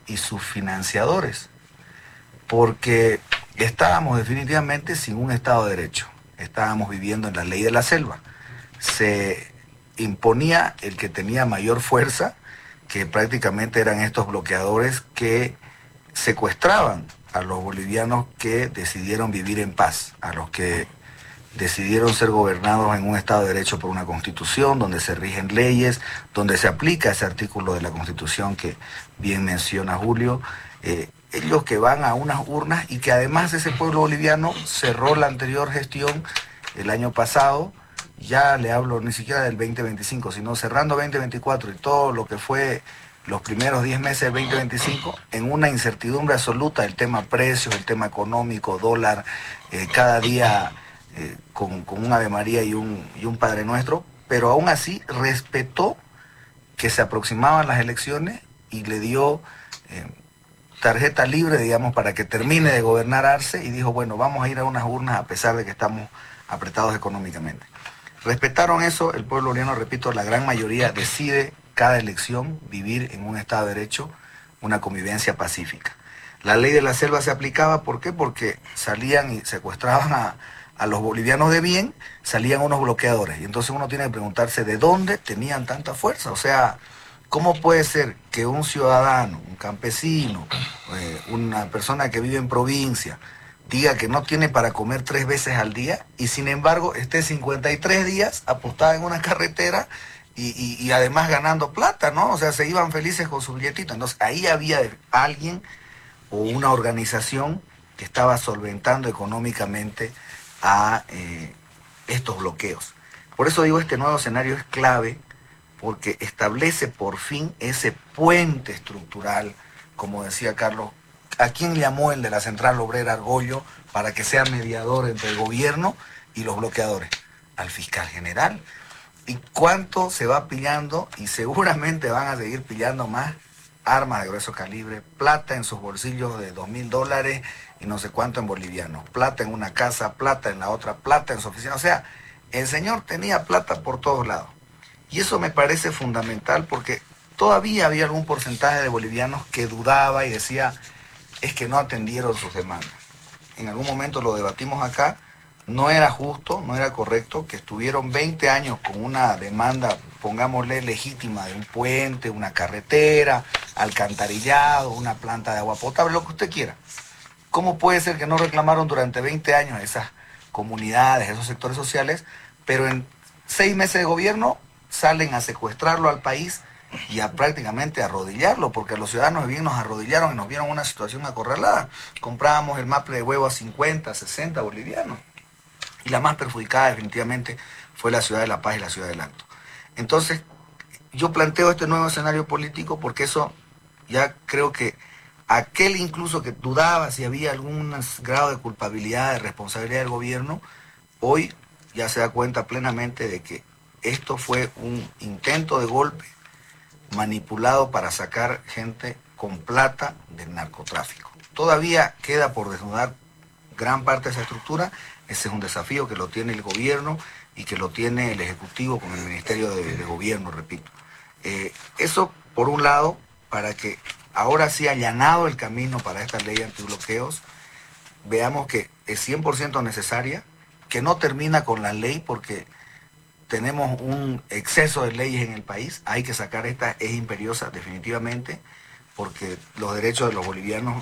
y sus financiadores, porque estábamos definitivamente sin un Estado de Derecho. Estábamos viviendo en la ley de la selva. Se imponía el que tenía mayor fuerza, que prácticamente eran estos bloqueadores que secuestraban a los bolivianos que decidieron vivir en paz, a los que decidieron ser gobernados en un Estado de Derecho por una Constitución, donde se rigen leyes, donde se aplica ese artículo de la Constitución que bien menciona Julio. Ellos que van a unas urnas y que además ese pueblo boliviano cerró la anterior gestión el año pasado, ya le hablo ni siquiera del 2025, sino cerrando 2024 y todo lo que fue los primeros 10 meses del 2025 en una incertidumbre absoluta, el tema precios, el tema económico, dólar, cada día con un Ave María y un Padre Nuestro, pero aún así respetó que se aproximaban las elecciones y le dio tarjeta libre, digamos, para que termine de gobernar Arce, y dijo, bueno, vamos a ir a unas urnas a pesar de que estamos apretados económicamente. Respetaron eso, el pueblo boliviano, repito, la gran mayoría decide cada elección vivir en un Estado de Derecho, una convivencia pacífica. La ley de la selva se aplicaba, ¿por qué? Porque salían y secuestraban a los bolivianos de bien, salían unos bloqueadores. Y entonces uno tiene que preguntarse de dónde tenían tanta fuerza. O sea, ¿cómo puede ser que un ciudadano, un campesino, una persona que vive en provincia, diga que no tiene para comer 3 veces al día y sin embargo esté 53 días apostada en una carretera y además ganando plata, ¿no? O sea, se iban felices con su billetito. Entonces ahí había alguien o una organización que estaba solventando económicamente a estos bloqueos. Por eso digo, este nuevo escenario es clave porque establece por fin ese puente estructural, como decía Carlos. ¿A quién llamó el de la Central Obrera Argollo para que sea mediador entre el gobierno y los bloqueadores? Al fiscal general. ¿Y cuánto se va pillando? Y seguramente van a seguir pillando más armas de grueso calibre, plata en sus bolsillos de $2.000 y no sé cuánto en bolivianos, plata en una casa, plata en la otra, plata en su oficina. O sea, el señor tenía plata por todos lados. Y eso me parece fundamental porque todavía había algún porcentaje de bolivianos que dudaba y decía, es que no atendieron sus demandas. En algún momento lo debatimos acá, no era justo, no era correcto que estuvieron 20 años con una demanda, pongámosle, legítima de un puente, una carretera, alcantarillado, una planta de agua potable, lo que usted quiera. ¿Cómo puede ser que no reclamaron durante 20 años esas comunidades, esos sectores sociales, pero en 6 meses de gobierno salen a secuestrarlo al país y a prácticamente arrodillarlo, porque los ciudadanos bien nos arrodillaron y nos vieron una situación acorralada? Comprábamos el maple de huevo a 50, 60 bolivianos. Y la más perjudicada definitivamente fue la ciudad de La Paz y la ciudad del Alto. Entonces, yo planteo este nuevo escenario político porque eso ya creo que aquel incluso que dudaba si había algún grado de culpabilidad, de responsabilidad del gobierno, hoy ya se da cuenta plenamente de que esto fue un intento de golpe manipulado para sacar gente con plata del narcotráfico. Todavía queda por desnudar gran parte de esa estructura. Ese es un desafío que lo tiene el gobierno y que lo tiene el Ejecutivo con el Ministerio de Gobierno, repito. Eso, por un lado, para que ahora sí allanado el camino para esta ley antibloqueos, veamos que es 100% necesaria, que no termina con la ley porque tenemos un exceso de leyes en el país, hay que sacar esta, es imperiosa definitivamente, porque los derechos de los bolivianos,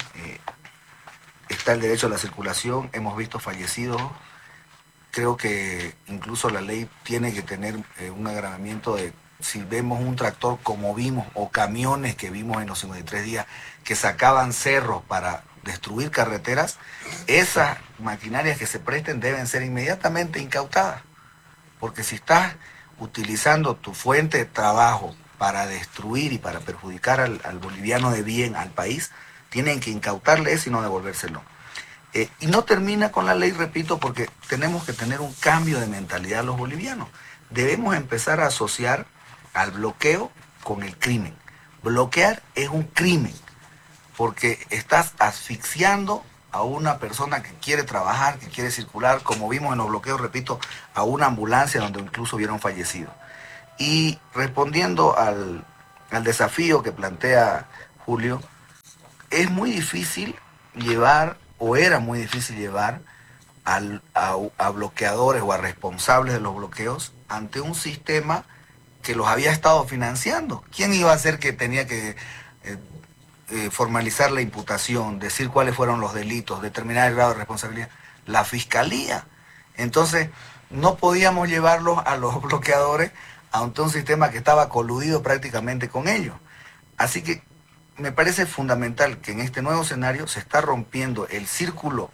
está el derecho a la circulación, hemos visto fallecidos, creo que incluso la ley tiene que tener un agravamiento de, si vemos un tractor como vimos, o camiones que vimos en los 53 días, que sacaban cerros para destruir carreteras, esas maquinarias que se presten deben ser inmediatamente incautadas. Porque si estás utilizando tu fuente de trabajo para destruir y para perjudicar al boliviano de bien, al país, tienen que incautarle eso y no devolvérselo. Y no termina con la ley, repito, porque tenemos que tener un cambio de mentalidad los bolivianos. Debemos empezar a asociar al bloqueo con el crimen. Bloquear es un crimen, porque estás asfixiando a una persona que quiere trabajar, que quiere circular, como vimos en los bloqueos, repito, a una ambulancia donde incluso hubieron fallecidos. Y respondiendo al desafío que plantea Julio, es muy difícil llevar, o era muy difícil llevar, a bloqueadores o a responsables de los bloqueos ante un sistema que los había estado financiando. ¿Quién iba a ser que tenía que formalizar la imputación, decir cuáles fueron los delitos, determinar el grado de responsabilidad? La Fiscalía. Entonces, no podíamos llevarlos a los bloqueadores ante un sistema que estaba coludido prácticamente con ellos. Así que me parece fundamental que en este nuevo escenario se está rompiendo el círculo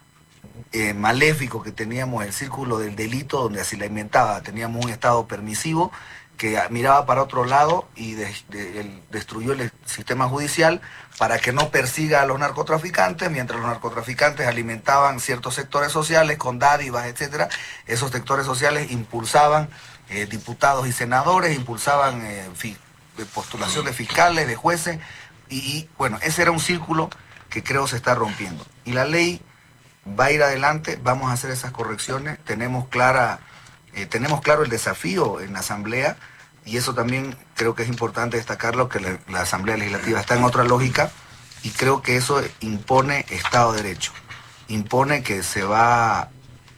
maléfico que teníamos, el círculo del delito, donde así la inventaba, teníamos un Estado permisivo que miraba para otro lado y destruyó el sistema judicial para que no persiga a los narcotraficantes, mientras los narcotraficantes alimentaban ciertos sectores sociales con dádivas, etcétera. Esos sectores sociales impulsaban diputados y senadores, impulsaban postulación de fiscales, de jueces, y bueno, ese era un círculo que creo se está rompiendo. Y la ley va a ir adelante, vamos a hacer esas correcciones, tenemos claro el desafío en la Asamblea, y eso también creo que es importante destacarlo, que la Asamblea Legislativa está en otra lógica, y creo que eso impone Estado de Derecho, impone que va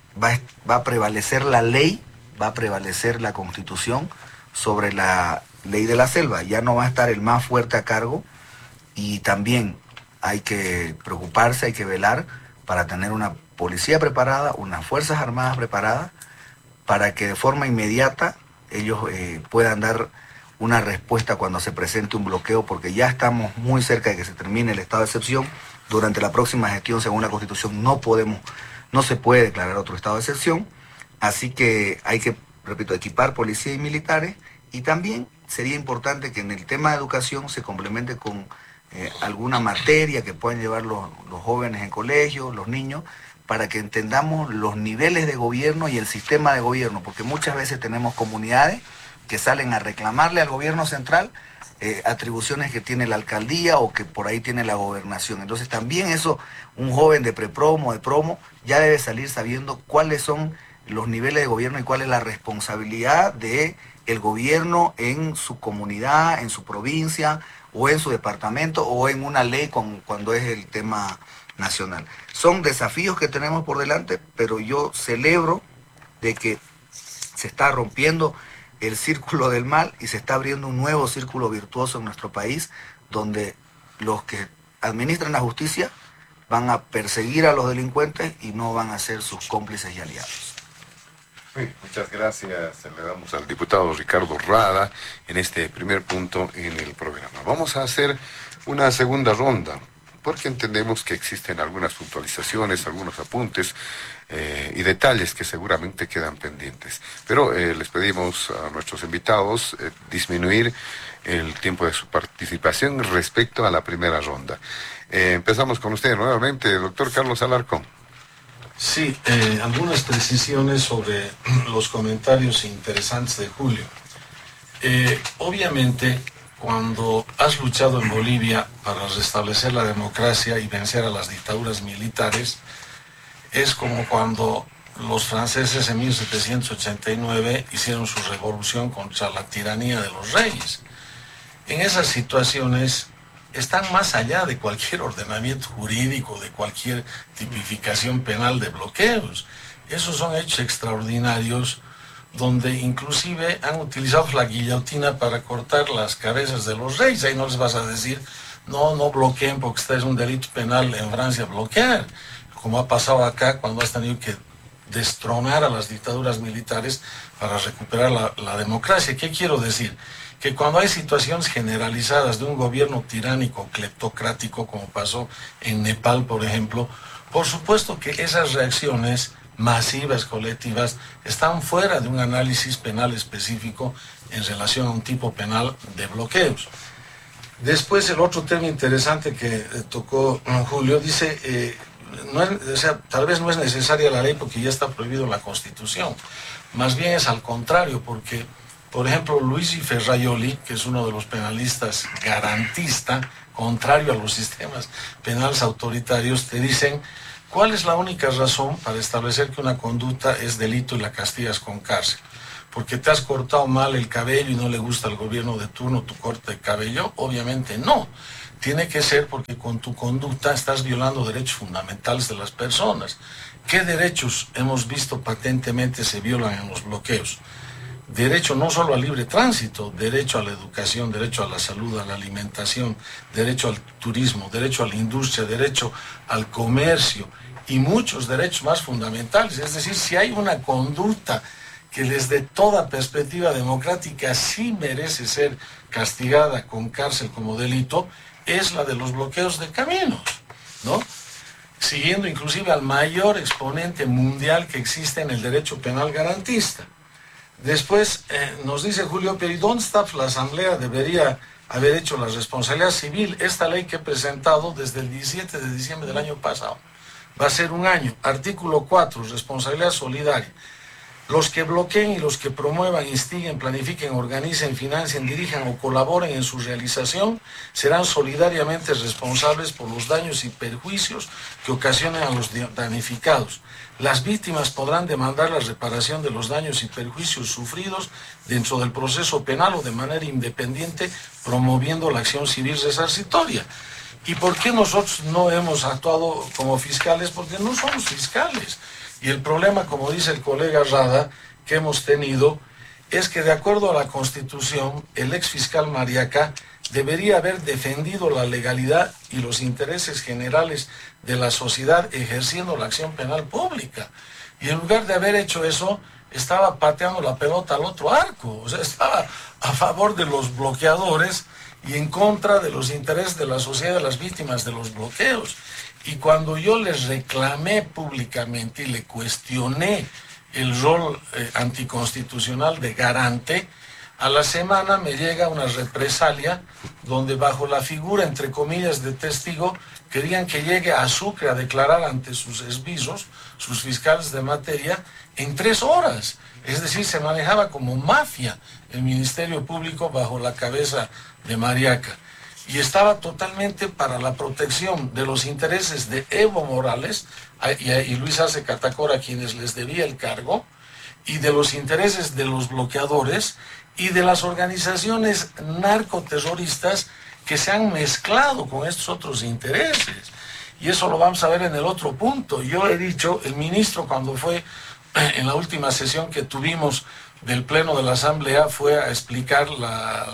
a prevalecer la ley, va a prevalecer la Constitución sobre la ley de la selva, ya no va a estar el más fuerte a cargo, y también hay que preocuparse, hay que velar para tener una policía preparada, unas Fuerzas Armadas preparadas, para que de forma inmediata ellos puedan dar una respuesta cuando se presente un bloqueo, porque ya estamos muy cerca de que se termine el estado de excepción. Durante la próxima gestión, según la Constitución, no se puede declarar otro estado de excepción, así que hay que, repito, equipar policía y militares, y también sería importante que en el tema de educación se complemente con alguna materia que puedan llevar los jóvenes en colegio, los niños, para que entendamos los niveles de gobierno y el sistema de gobierno, porque muchas veces tenemos comunidades que salen a reclamarle al gobierno central atribuciones que tiene la alcaldía o que por ahí tiene la gobernación. Entonces también eso, un joven de prepromo, de promo, ya debe salir sabiendo cuáles son los niveles de gobierno y cuál es la responsabilidad de el gobierno en su comunidad, en su provincia, o en su departamento, o en una ley cuando es el tema nacional. Son desafíos que tenemos por delante, pero yo celebro de que se está rompiendo el círculo del mal y se está abriendo un nuevo círculo virtuoso en nuestro país, donde los que administran la justicia van a perseguir a los delincuentes y no van a ser sus cómplices y aliados. Sí, muchas gracias. Le damos al diputado Ricardo Rada en este primer punto en el programa. Vamos a hacer una segunda ronda, porque entendemos que existen algunas puntualizaciones, algunos apuntes y detalles que seguramente quedan pendientes. Pero les pedimos a nuestros invitados disminuir el tiempo de su participación respecto a la primera ronda. Empezamos con usted nuevamente, doctor Carlos Alarcón. Sí, algunas precisiones sobre los comentarios interesantes de Julio. Obviamente, cuando has luchado en Bolivia para restablecer la democracia y vencer a las dictaduras militares, es como cuando los franceses en 1789 hicieron su revolución contra la tiranía de los reyes. En esas situaciones están más allá de cualquier ordenamiento jurídico, de cualquier tipificación penal de bloqueos. Esos son hechos extraordinarios donde inclusive han utilizado la guillotina para cortar las cabezas de los reyes. Ahí no les vas a decir, no bloqueen porque este es un delito penal en Francia bloquear, como ha pasado acá cuando has tenido que destronar a las dictaduras militares para recuperar la democracia. ¿Qué quiero decir? Que cuando hay situaciones generalizadas de un gobierno tiránico, cleptocrático, como pasó en Nepal, por ejemplo, por supuesto que esas reacciones masivas, colectivas, están fuera de un análisis penal específico en relación a un tipo penal de bloqueos. Después, el otro tema interesante que tocó Julio, dice, tal vez no es necesaria la ley porque ya está prohibido en la Constitución. Más bien es al contrario, porque por ejemplo, Luigi Ferraioli, que es uno de los penalistas garantista, contrario a los sistemas penales autoritarios, te dicen cuál es la única razón para establecer que una conducta es delito y la castigas con cárcel. porque te has cortado mal el cabello y no le gusta al gobierno de turno tu corte de cabello. Obviamente no. Tiene que ser porque con tu conducta estás violando derechos fundamentales de las personas. ¿Qué derechos hemos visto patentemente se violan en los bloqueos? Derecho no solo al libre tránsito, derecho a la educación, derecho a la salud, a la alimentación, derecho al turismo, derecho a la industria, derecho al comercio y muchos derechos más fundamentales. Es decir, si hay una conducta que desde toda perspectiva democrática sí merece ser castigada con cárcel como delito, es la de los bloqueos de caminos, ¿no? Siguiendo inclusive al mayor exponente mundial que existe en el derecho penal garantista. Después nos dice Julio Peri, ¿dónde está la Asamblea? Debería haber hecho la responsabilidad civil. Esta ley que he presentado desde el 17 de diciembre del año pasado. Va a ser un año. Artículo 4, responsabilidad solidaria. Los que bloqueen y los que promuevan, instiguen, planifiquen, organicen, financien, dirijan o colaboren en su realización serán solidariamente responsables por los daños y perjuicios que ocasionen a los damnificados. Las víctimas podrán demandar la reparación de los daños y perjuicios sufridos dentro del proceso penal o de manera independiente, promoviendo la acción civil resarcitoria. ¿Y por qué nosotros no hemos actuado como fiscales? Porque no somos fiscales. Y el problema, como dice el colega Rada, que hemos tenido, es que de acuerdo a la Constitución, el ex fiscal Mariaca debería haber defendido la legalidad y los intereses generales de la sociedad ejerciendo la acción penal pública. Y en lugar de haber hecho eso, estaba pateando la pelota al otro arco. O sea, estaba a favor de los bloqueadores y en contra de los intereses de la sociedad de las víctimas de los bloqueos. Y cuando yo les reclamé públicamente y le cuestioné el rol anticonstitucional de garante, a la semana me llega una represalia donde bajo la figura, entre comillas, de testigo, querían que llegue a Sucre a declarar ante sus exvisos, sus fiscales de materia, en 3 horas. Es decir, se manejaba como mafia el Ministerio Público bajo la cabeza de Mariaca. Y estaba totalmente para la protección de los intereses de Evo Morales y Luis Arce Catacora, a quienes les debía el cargo, y de los intereses de los bloqueadores y de las organizaciones narcoterroristas que se han mezclado con estos otros intereses. Y eso lo vamos a ver en el otro punto. Yo he dicho, el ministro cuando fue en la última sesión que tuvimos del Pleno de la Asamblea fue a explicar el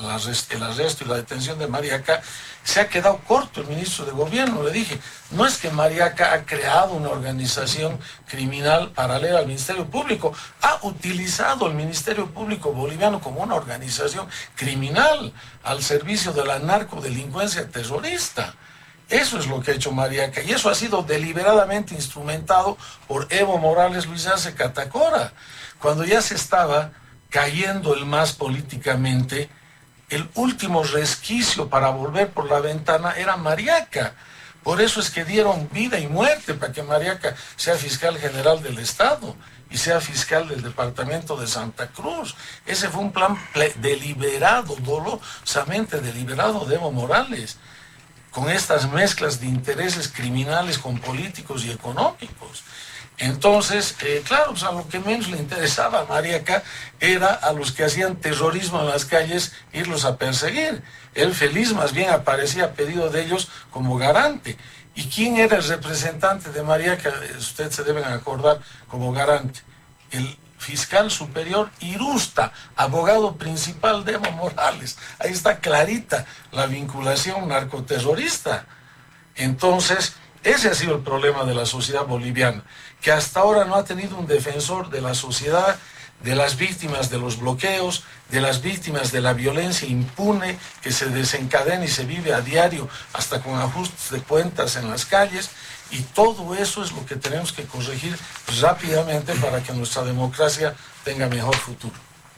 arresto y la detención de Mariaca, se ha quedado corto el ministro de Gobierno. Le dije, no es que Mariaca ha creado una organización criminal paralela al Ministerio Público, ha utilizado el Ministerio Público boliviano como una organización criminal al servicio de la narcodelincuencia terrorista. Eso es lo que ha hecho Mariaca, y eso ha sido deliberadamente instrumentado por Evo Morales, Luis Arce Catacora. Cuando ya se estaba cayendo el MAS políticamente, el último resquicio para volver por la ventana era Mariaca. Por eso es que dieron vida y muerte para que Mariaca sea fiscal general del Estado y sea fiscal del departamento de Santa Cruz. Ese fue un plan deliberado, dolosamente deliberado de Evo Morales, con estas mezclas de intereses criminales con políticos y económicos. Entonces, claro, o sea, lo que menos le interesaba a Mariaca era a los que hacían terrorismo en las calles irlos a perseguir. Él feliz más bien aparecía a pedido de ellos como garante. ¿Y quién era el representante de Mariaca? Ustedes se deben acordar como garante. El fiscal superior Irusta, abogado principal de Evo Morales. Ahí está clarita la vinculación narcoterrorista. Entonces, ese ha sido el problema de la sociedad boliviana, que hasta ahora no ha tenido un defensor de la sociedad, de las víctimas de los bloqueos, de las víctimas de la violencia impune que se desencadena y se vive a diario, hasta con ajustes de cuentas en las calles. Y todo eso es lo que tenemos que corregir rápidamente para que nuestra democracia tenga mejor futuro.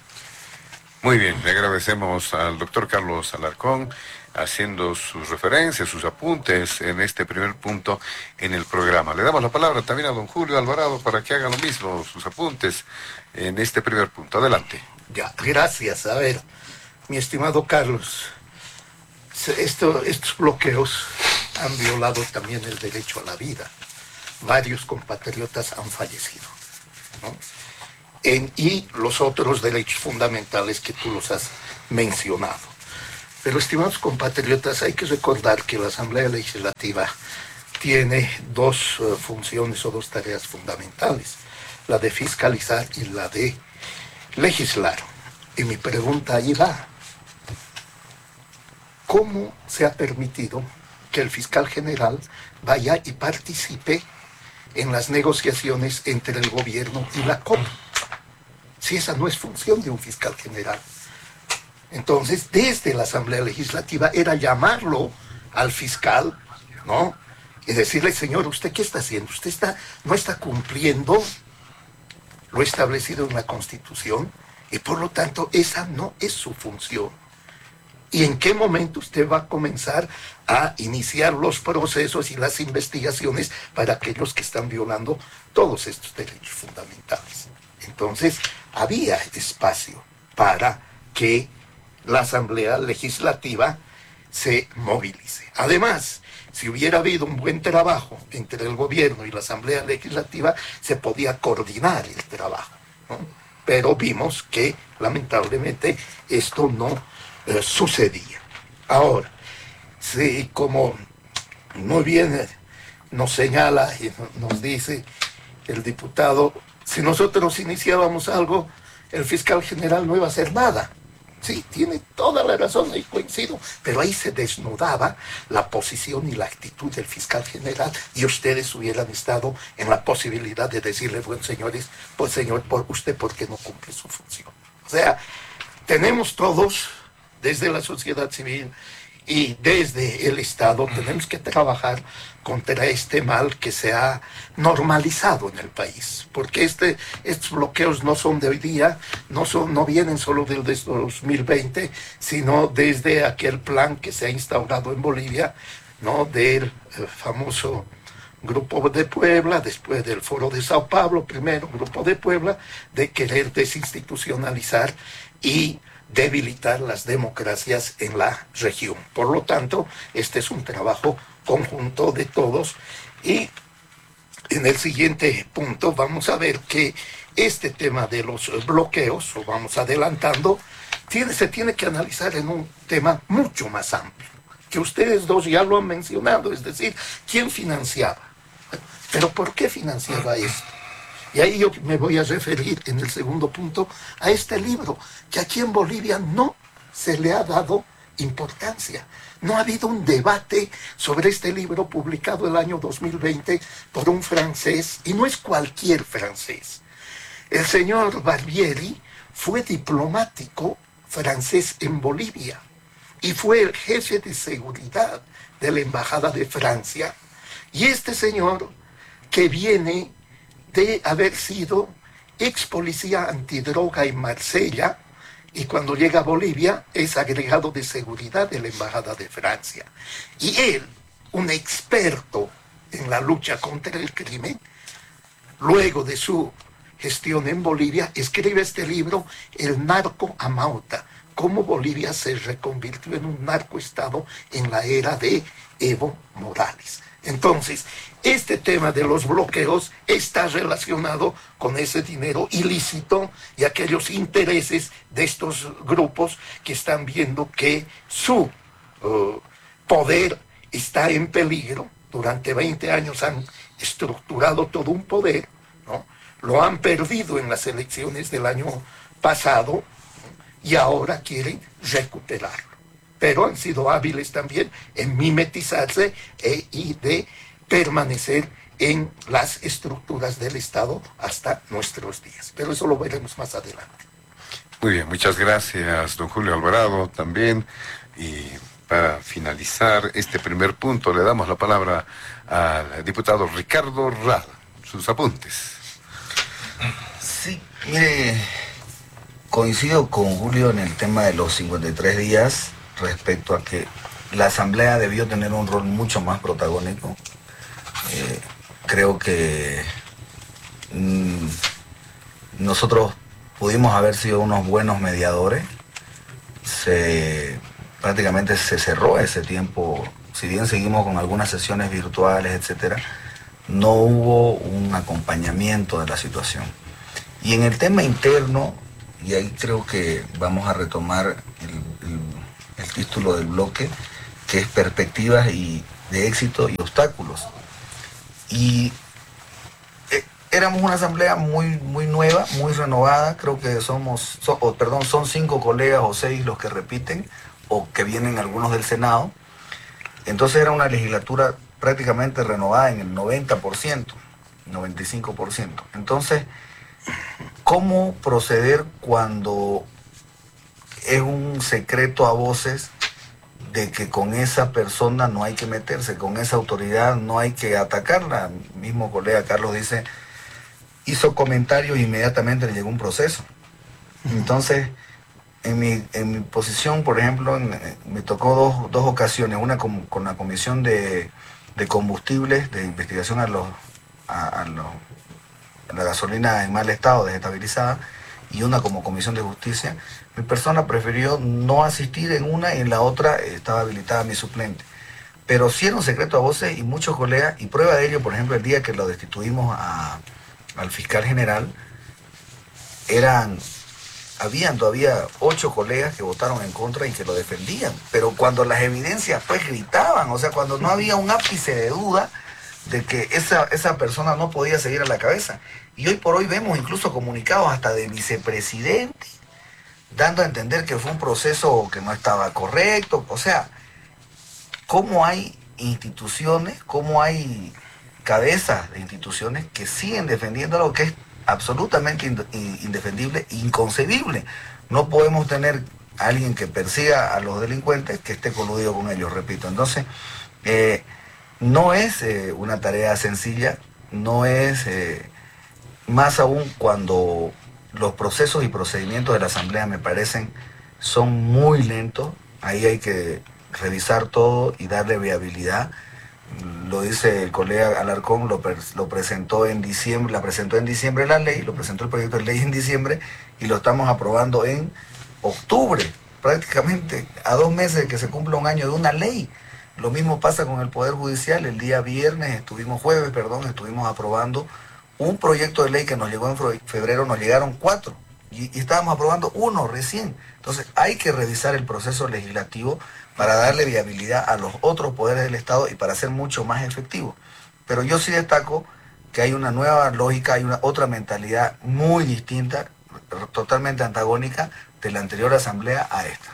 Muy bien, le agradecemos al doctor Carlos Alarcón haciendo sus referencias, sus apuntes en este primer punto en el programa. Le damos la palabra también a don Julio Alvarado para que haga lo mismo, sus apuntes en este primer punto. Adelante. Ya, gracias. A ver, mi estimado Carlos, estos bloqueos han violado también el derecho a la vida. Varios compatriotas han fallecido, ¿no? y los otros derechos fundamentales que tú los has mencionado. Pero, estimados compatriotas, hay que recordar que la Asamblea Legislativa tiene dos funciones o dos tareas fundamentales, la de fiscalizar y la de legislar. Y mi pregunta ahí va: ¿cómo se ha permitido que el fiscal general vaya y participe en las negociaciones entre el gobierno y la COP? Si esa no es función de un fiscal general. Entonces, desde la Asamblea Legislativa era llamarlo al fiscal, ¿no? Y decirle: señor, ¿usted qué está haciendo? Usted no está cumpliendo lo establecido en la Constitución, y por lo tanto esa no es su función. ¿Y en qué momento usted va a comenzar a iniciar los procesos y las investigaciones para aquellos que están violando todos estos derechos fundamentales? Entonces, había espacio para que la Asamblea Legislativa se movilice. Además, si hubiera habido un buen trabajo entre el gobierno y la Asamblea Legislativa, se podía coordinar el trabajo, ¿no? Pero vimos que, lamentablemente, esto no sucedía. Ahora, sí, como muy bien nos señala y nos dice el diputado, si nosotros iniciábamos algo, el fiscal general no iba a hacer nada. Sí, tiene toda la razón, ahí coincido, pero ahí se desnudaba la posición y la actitud del fiscal general, y ustedes hubieran estado en la posibilidad de decirle: bueno, señores, pues señor, usted ¿por qué no cumple su función? O sea, tenemos todos, desde la sociedad civil y desde el Estado, tenemos que trabajar contra este mal que se ha normalizado en el país, porque estos bloqueos no son de hoy día, no vienen solo del 2020, sino desde aquel plan que se ha instaurado en Bolivia, ¿no? Del famoso Grupo de Puebla, después del Foro de Sao Paulo, primero Grupo de Puebla, de querer desinstitucionalizar y debilitar las democracias en la región. Por lo tanto, este es un trabajo conjunto de todos, y en el siguiente punto vamos a ver que este tema de los bloqueos, lo vamos adelantando, se tiene que analizar en un tema mucho más amplio, que ustedes dos ya lo han mencionado, es decir, ¿quién financiaba? ¿Pero por qué financiaba esto? Y ahí yo me voy a referir en el segundo punto a este libro, que aquí en Bolivia no se le ha dado importancia. No ha habido un debate sobre este libro publicado el año 2020 por un francés, y no es cualquier francés. El señor Barbieri fue diplomático francés en Bolivia y fue el jefe de seguridad de la Embajada de Francia. Y este señor, que viene de haber sido ex policía antidroga en Marsella, y cuando llega a Bolivia es agregado de seguridad de la Embajada de Francia. Y él, un experto en la lucha contra el crimen, luego de su gestión en Bolivia, escribe este libro, El narco Amauta, cómo Bolivia se reconvirtió en un narcoestado en la era de Evo Morales. Entonces, este tema de los bloqueos está relacionado con ese dinero ilícito y aquellos intereses de estos grupos que están viendo que su poder está en peligro. Durante 20 años han estructurado todo un poder, ¿no? Lo han perdido en las elecciones del año pasado, ¿no? Y ahora quieren recuperarlo. Pero han sido hábiles también en mimetizarse y de permanecer en las estructuras del Estado hasta nuestros días. Pero eso lo veremos más adelante. Muy bien, muchas gracias, don Julio Alvarado, también. Y para finalizar este primer punto, le damos la palabra al diputado Ricardo Rada. Sus apuntes. Sí, mire, coincido con Julio en el tema de los 53 días, respecto a que la Asamblea debió tener un rol mucho más protagónico. Creo que nosotros pudimos haber sido unos buenos mediadores. Prácticamente se cerró ese tiempo, si bien seguimos con algunas sesiones virtuales, etcétera, no hubo un acompañamiento de la situación. Y en el tema interno, y ahí creo que vamos a retomar el título del bloque, que es perspectivas y de éxito y obstáculos. Y éramos una asamblea muy nueva, muy renovada. Creo que son 5 colegas o 6 los que repiten, o que vienen algunos del Senado. Entonces era una legislatura prácticamente renovada en el 90%, 95%. Entonces, ¿cómo proceder cuando es un secreto a voces de que con esa persona no hay que meterse, con esa autoridad no hay que atacarla? El mismo colega Carlos dice, hizo comentarios e inmediatamente le llegó un proceso. Entonces, en mi posición, por ejemplo, me tocó dos ocasiones, una con la Comisión de Combustibles, de investigación a la gasolina en mal estado, desestabilizada, y una como Comisión de Justicia. Mi persona prefirió no asistir en una, y en la otra estaba habilitada mi suplente. Pero sí era un secreto a voces, y muchos colegas, y prueba de ello, por ejemplo, el día que lo destituimos al fiscal general, habían todavía 8 colegas que votaron en contra y que lo defendían, pero cuando las evidencias pues gritaban, o sea, cuando no había un ápice de duda de que esa persona no podía seguir a la cabeza. Y hoy por hoy vemos incluso comunicados hasta de vicepresidente, dando a entender que fue un proceso que no estaba correcto. O sea, cómo hay instituciones, cómo hay cabezas de instituciones que siguen defendiendo algo que es absolutamente indefendible, inconcebible. No podemos tener a alguien que persiga a los delincuentes que esté coludido con ellos, repito. Entonces, no es una tarea sencilla, no es, más aún cuando los procesos y procedimientos de la Asamblea me parecen son muy lentos. Ahí hay que revisar todo y darle viabilidad. Lo dice el colega Alarcón, lo presentó en diciembre, la presentó en diciembre la ley, lo presentó el proyecto de ley en diciembre y lo estamos aprobando en octubre, prácticamente a 2 meses de que se cumpla un año de una ley. Lo mismo pasa con el Poder Judicial. El día jueves, estuvimos aprobando un proyecto de ley que nos llegó en febrero, nos llegaron 4 y estábamos aprobando 1 recién. Entonces hay que revisar el proceso legislativo para darle viabilidad a los otros poderes del Estado y para ser mucho más efectivo. Pero yo sí destaco que hay una nueva lógica, hay otra mentalidad muy distinta, totalmente antagónica de la anterior asamblea a esta.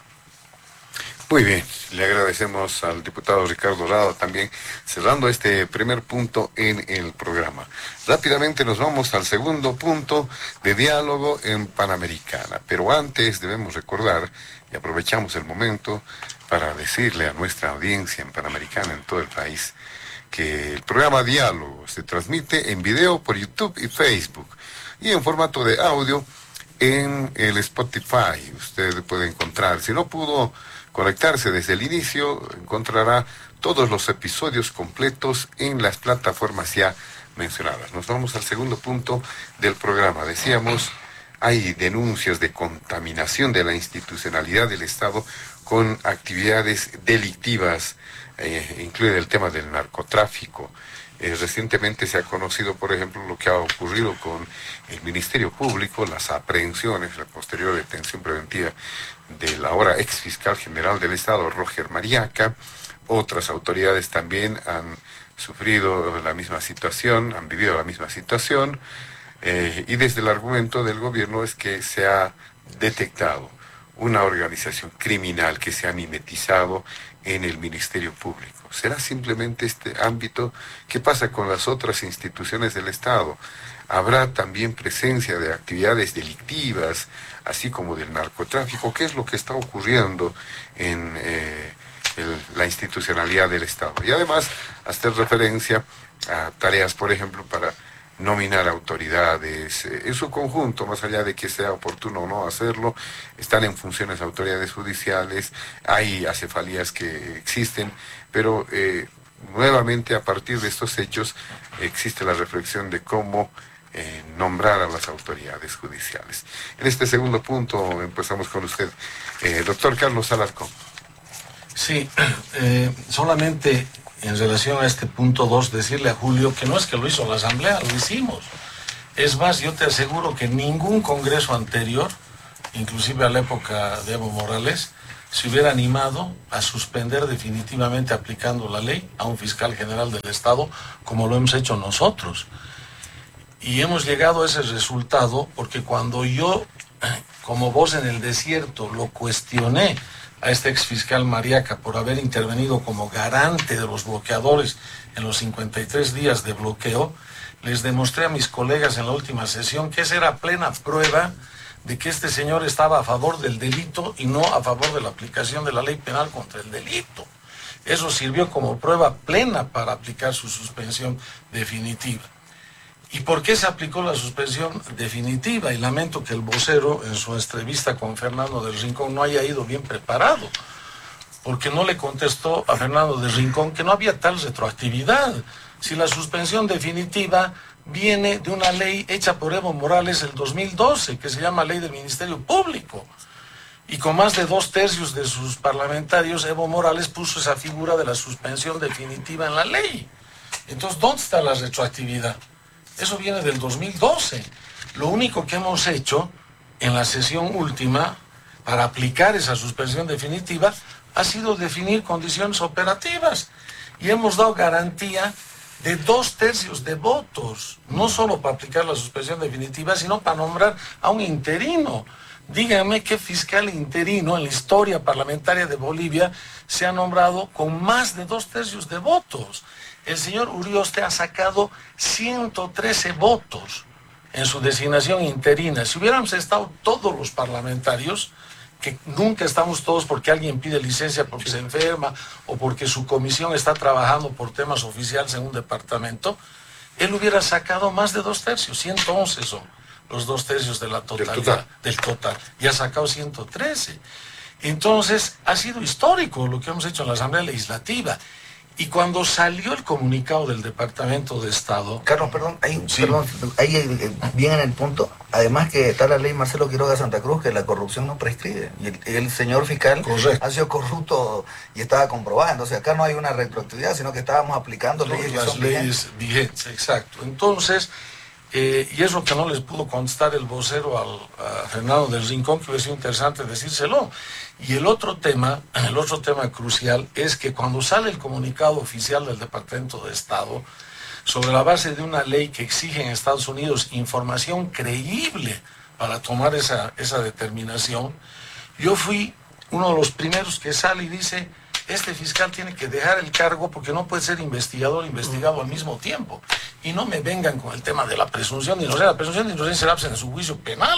Muy bien, le agradecemos al diputado Ricardo Rada también, cerrando este primer punto en el programa. Rápidamente nos vamos al segundo punto de diálogo en Panamericana, pero antes debemos recordar, y aprovechamos el momento para decirle a nuestra audiencia en Panamericana, en todo el país, que el programa Diálogo se transmite en video por YouTube y Facebook, y en formato de audio en el Spotify. Usted puede encontrar, si no pudo conectarse desde el inicio, encontrará todos los episodios completos en las plataformas ya mencionadas. Nos vamos al segundo punto del programa. Decíamos, hay denuncias de contaminación de la institucionalidad del Estado con actividades delictivas, incluye el tema del narcotráfico. Recientemente se ha conocido, por ejemplo, lo que ha ocurrido con el Ministerio Público, las aprehensiones, la posterior detención preventiva del ahora ex fiscal general del Estado, Roger Mariaca. Otras autoridades también han sufrido la misma situación, han vivido la misma situación, y desde el argumento del gobierno es que se ha detectado una organización criminal que se ha mimetizado en el Ministerio Público. ¿Será simplemente este ámbito? ¿Qué pasa con las otras instituciones del Estado? ¿Habrá también presencia de actividades delictivas, así como del narcotráfico? ¿Qué es lo que está ocurriendo en la institucionalidad del Estado? Y además, hacer referencia a tareas, por ejemplo, para nominar autoridades en su conjunto, más allá de que sea oportuno o no hacerlo. Están en funciones autoridades judiciales, hay acefalías que existen, pero nuevamente a partir de estos hechos existe la reflexión de cómo nombrar a las autoridades judiciales. En este segundo punto empezamos con usted, doctor Carlos Alarcón. Sí, solamente en relación a este punto 2, decirle a Julio que no es que lo hizo la Asamblea, lo hicimos. Es más, yo te aseguro que ningún congreso anterior, inclusive a la época de Evo Morales, se hubiera animado a suspender definitivamente aplicando la ley a un fiscal general del Estado como lo hemos hecho nosotros. Y hemos llegado a ese resultado porque cuando yo, como voz en el desierto, lo cuestioné a este exfiscal Mariaca por haber intervenido como garante de los bloqueadores en los 53 días de bloqueo, les demostré a mis colegas en la última sesión que esa era plena prueba de que este señor estaba a favor del delito y no a favor de la aplicación de la ley penal contra el delito. Eso sirvió como prueba plena para aplicar su suspensión definitiva. ¿Y por qué se aplicó la suspensión definitiva? Y lamento que el vocero en su entrevista con Fernando del Rincón no haya ido bien preparado, porque no le contestó a Fernando del Rincón que no había tal retroactividad. Si la suspensión definitiva viene de una ley hecha por Evo Morales el 2012, que se llama Ley del Ministerio Público. Y con más de 2/3 de sus parlamentarios, Evo Morales puso esa figura de la suspensión definitiva en la ley. Entonces, ¿dónde está la retroactividad? Eso viene del 2012. Lo único que hemos hecho en la sesión última para aplicar esa suspensión definitiva ha sido definir condiciones operativas. Y hemos dado garantía de 2/3 de votos, no solo para aplicar la suspensión definitiva, sino para nombrar a un interino. Díganme qué fiscal interino en la historia parlamentaria de Bolivia se ha nombrado con más de 2/3 de votos. El señor Urioste ha sacado 113 votos en su designación interina. Si hubiéramos estado todos los parlamentarios, que nunca estamos todos porque alguien pide licencia porque se enferma o porque su comisión está trabajando por temas oficiales en un departamento, él hubiera sacado más de 2/3, 111 son los 2/3 de la totalidad, del total, y ha sacado 113. Entonces, ha sido histórico lo que hemos hecho en la Asamblea Legislativa. Y cuando salió el comunicado del Departamento de Estado... Carlos, perdón, ahí, sí. ahí bien en el punto, además que está la ley Marcelo Quiroga Santa Cruz, que la corrupción no prescribe, y el señor fiscal Correcto. ha sido corrupto y estaba comprobado, entonces acá no hay una retroactividad, sino que estábamos aplicando leyes que las son leyes vigentes, exacto. Entonces, y es lo que no les pudo contestar el vocero a Fernando del Rincón, que hubiera sido interesante decírselo. Y el otro tema crucial es que cuando sale el comunicado oficial del Departamento de Estado, sobre la base de una ley que exige en Estados Unidos información creíble para tomar esa determinación, yo fui uno de los primeros que sale y dice, este fiscal tiene que dejar el cargo porque no puede ser investigador e investigado al mismo tiempo. Y no me vengan con el tema de la presunción de inocencia. La presunción de inocencia la hacen en su juicio penal.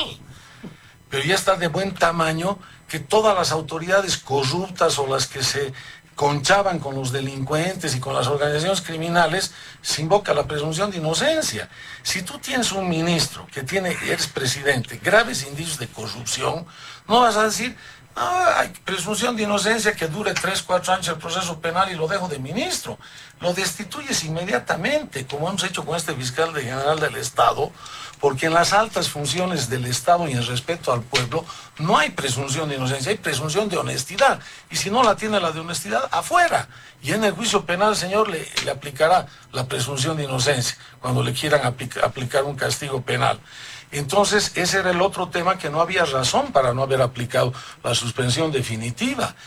Pero ya está de buen tamaño que todas las autoridades corruptas o las que se conchaban con los delincuentes y con las organizaciones criminales, se invoca la presunción de inocencia. Si tú tienes un ministro que eres presidente, graves indicios de corrupción, no vas a decir, hay presunción de inocencia que dure 3, 4 años el proceso penal y lo dejo de ministro. Lo destituyes inmediatamente, como hemos hecho con este fiscal general del Estado, porque en las altas funciones del Estado y en respeto al pueblo no hay presunción de inocencia, hay presunción de honestidad. Y si no la tiene la de honestidad, afuera. Y en el juicio penal el señor le aplicará la presunción de inocencia cuando le quieran aplicar un castigo penal. Entonces, ese era el otro tema, que no había razón para no haber aplicado la suspensión definitiva.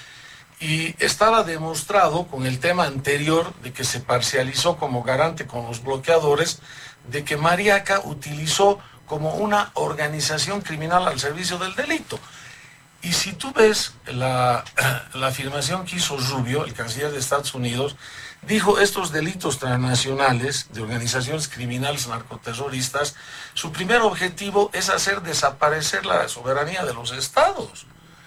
Y estaba demostrado con el tema anterior de que se parcializó como garante con los bloqueadores, de que Mariaca utilizó como una organización criminal al servicio del delito. Y si tú ves la afirmación que hizo Rubio, el canciller de Estados Unidos, dijo estos delitos transnacionales de organizaciones criminales narcoterroristas, su primer objetivo es hacer desaparecer la soberanía de los estados,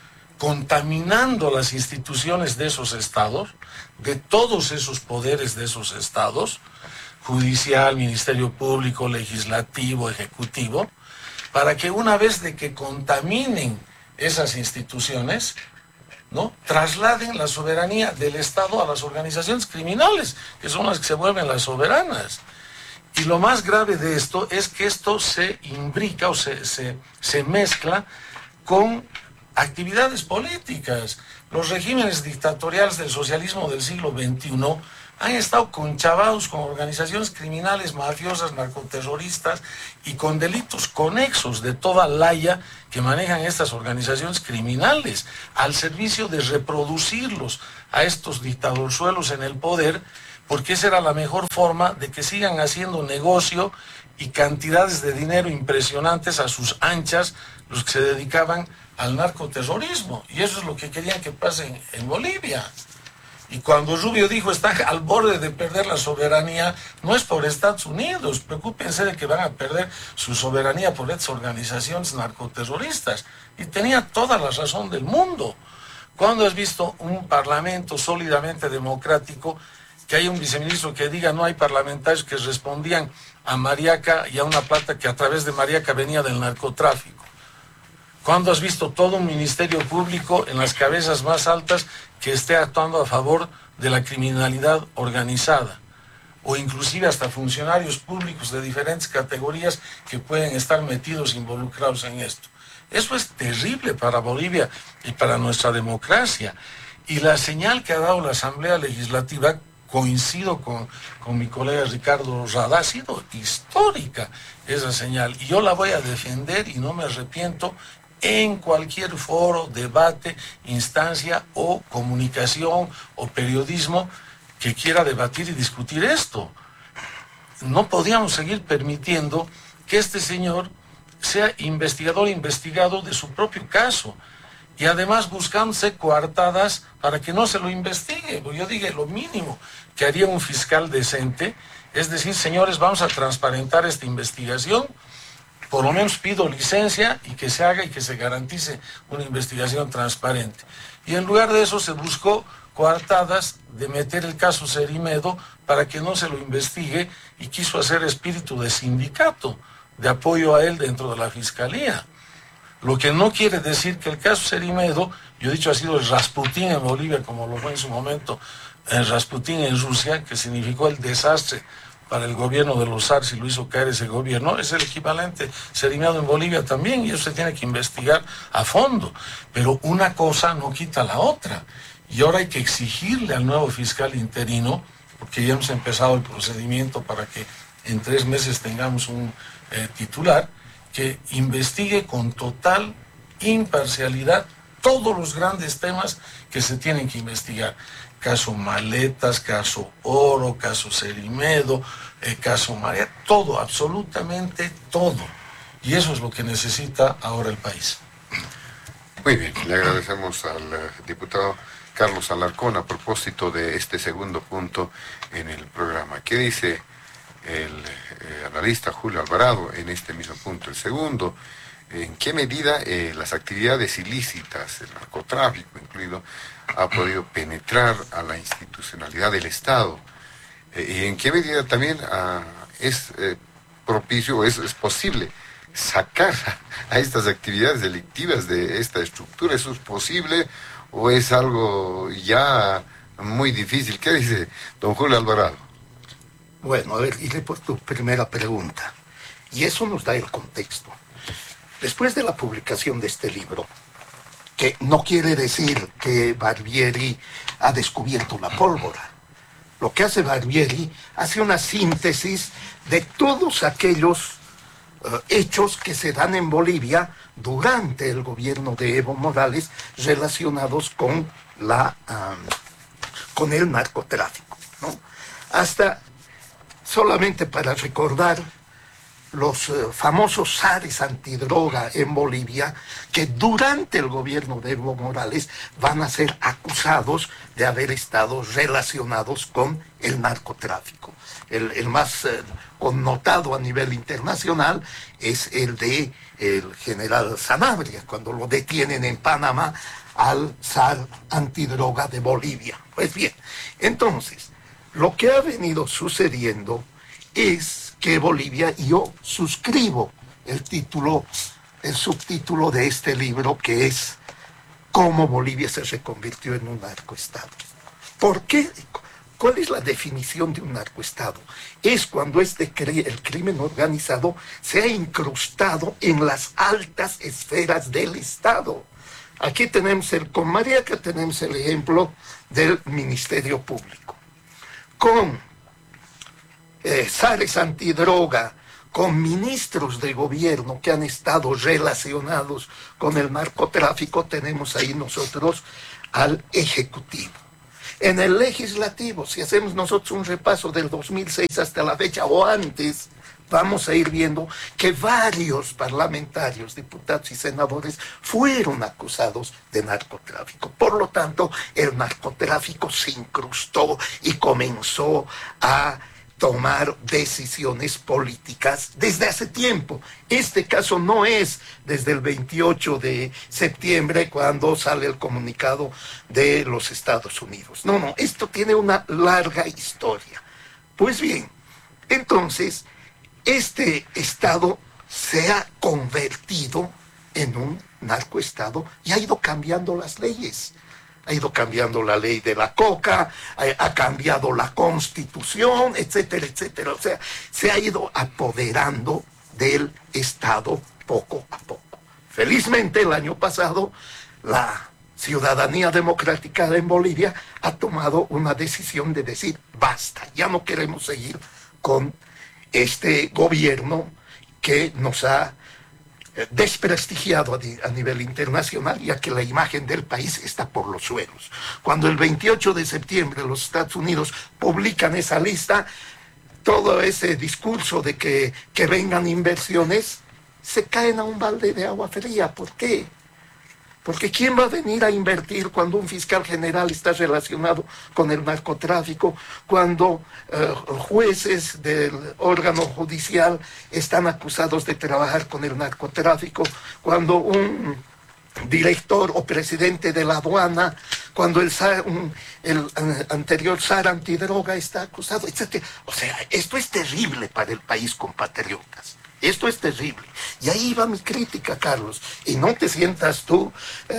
contaminando las instituciones de esos estados, de todos esos poderes de esos estados, judicial, ministerio público, legislativo, ejecutivo, para que una vez de que contaminen esas instituciones, ¿no?, trasladen la soberanía del Estado a las organizaciones criminales, que son las que se vuelven las soberanas. Y lo más grave de esto es que esto se imbrica o se mezcla con actividades políticas. Los regímenes dictatoriales del socialismo del siglo XXI han estado conchavados con organizaciones criminales, mafiosas, narcoterroristas y con delitos conexos de toda laya que manejan estas organizaciones criminales, al servicio de reproducirlos a estos dictadorzuelos en el poder, porque esa era la mejor forma de que sigan haciendo negocio y cantidades de dinero impresionantes a sus anchas los que se dedicaban al narcoterrorismo. Y eso es lo que querían que pase en Bolivia. Y cuando Rubio dijo están al borde de perder la soberanía, no es por Estados Unidos, preocúpense de que van a perder su soberanía por estas organizaciones narcoterroristas. Y tenía toda la razón del mundo. ¿Cuándo has visto un parlamento sólidamente democrático que haya un viceministro que diga no hay parlamentarios que respondían a Mariaca y a una plata que a través de Mariaca venía del narcotráfico? ¿Cuándo has visto todo un ministerio público en las cabezas más altas que esté actuando a favor de la criminalidad organizada? O inclusive hasta funcionarios públicos de diferentes categorías que pueden estar metidos, involucrados en esto. Eso es terrible para Bolivia y para nuestra democracia. Y la señal que ha dado la Asamblea Legislativa, coincido con mi colega Ricardo Rada, ha sido histórica esa señal. Y yo la voy a defender y no me arrepiento en cualquier foro, debate, instancia o comunicación o periodismo que quiera debatir y discutir esto. No podíamos seguir permitiendo que este señor sea investigador investigado de su propio caso y además buscándose coartadas para que no se lo investigue. Yo dije, lo mínimo que haría un fiscal decente es decir, señores, vamos a transparentar esta investigación, por lo menos pido licencia y que se haga y que se garantice una investigación transparente. Y en lugar de eso se buscó coartadas de meter el caso Cerimedo para que no se lo investigue y quiso hacer espíritu de sindicato, de apoyo a él dentro de la Fiscalía. Lo que no quiere decir que el caso Cerimedo, yo he dicho, ha sido el Rasputín en Bolivia, como lo fue en su momento el Rasputín en Rusia, que significó el desastre para el gobierno de los zars y lo hizo caer ese gobierno. Es el equivalente Cerimedo en Bolivia también, y eso se tiene que investigar a fondo. Pero una cosa no quita la otra. Y ahora hay que exigirle al nuevo fiscal interino, porque ya hemos empezado el procedimiento para que en 3 meses tengamos un titular, que investigue con total imparcialidad todos los grandes temas que se tienen que investigar. Caso Maletas, caso Oro, caso Cerimedo, caso María, todo, absolutamente todo. Y eso es lo que necesita ahora el país. Muy bien, le agradecemos al diputado Carlos Alarcón a propósito de este segundo punto en el programa. ¿Qué dice el analista Julio Alvarado en este mismo punto? El segundo, ¿en qué medida las actividades ilícitas, el narcotráfico incluido, ha podido penetrar a la institucionalidad del Estado? ¿Y en qué medida también es propicio o es posible sacar a estas actividades delictivas de esta estructura? ¿Eso es posible o es algo ya muy difícil? ¿Qué dice don Julio Alvarado? Bueno, a ver, iré por tu primera pregunta. Y eso nos da el contexto. Después de la publicación de este libro, que no quiere decir que Barbieri ha descubierto la pólvora. Lo que hace Barbieri hace una síntesis de todos aquellos hechos que se dan en Bolivia durante el gobierno de Evo Morales relacionados con el narcotráfico, ¿no? Hasta, solamente para recordar, los famosos zares antidroga en Bolivia, que durante el gobierno de Evo Morales van a ser acusados de haber estado relacionados con el narcotráfico. El más connotado a nivel internacional es el de el general Sanabria, cuando lo detienen en Panamá al zar antidroga de Bolivia. Pues bien, entonces, lo que ha venido sucediendo es que Bolivia, y yo suscribo el subtítulo de este libro, que es cómo Bolivia se reconvirtió en un narcoestado. ¿Por qué? ¿Cuál es la definición de un narcoestado? Es cuando el crimen organizado se ha incrustado en las altas esferas del Estado. Aquí tenemos con Mariaca tenemos el ejemplo del Ministerio Público. con zares antidroga, con ministros de gobierno que han estado relacionados con el narcotráfico, tenemos ahí nosotros al Ejecutivo. En el Legislativo, si hacemos nosotros un repaso del 2006 hasta la fecha o antes, vamos a ir viendo que varios parlamentarios, diputados y senadores fueron acusados de narcotráfico. Por lo tanto, el narcotráfico se incrustó y comenzó a tomar decisiones políticas desde hace tiempo. Este caso no es desde el 28 de septiembre cuando sale el comunicado de los Estados Unidos. No, esto tiene una larga historia. Pues bien, entonces, este Estado se ha convertido en un narcoestado y ha ido cambiando las leyes. Ha ido cambiando la ley de la coca, ha cambiado la Constitución, etcétera, etcétera. O sea, se ha ido apoderando del Estado poco a poco. Felizmente, el año pasado, la ciudadanía democrática en Bolivia ha tomado una decisión de decir, basta, ya no queremos seguir con este gobierno que nos ha desprestigiado a nivel internacional, ya que la imagen del país está por los suelos. Cuando el 28 de septiembre los Estados Unidos publican esa lista, todo ese discurso de que vengan inversiones se caen a un balde de agua fría. ¿Por qué? Porque ¿quién va a venir a invertir cuando un fiscal general está relacionado con el narcotráfico, cuando jueces del órgano judicial están acusados de trabajar con el narcotráfico, cuando un director o presidente de la aduana, cuando el anterior SAR antidroga está acusado, etcétera? O sea, esto es terrible para el país, compatriotas. Esto es terrible. Y ahí va mi crítica, Carlos. Y no te sientas tú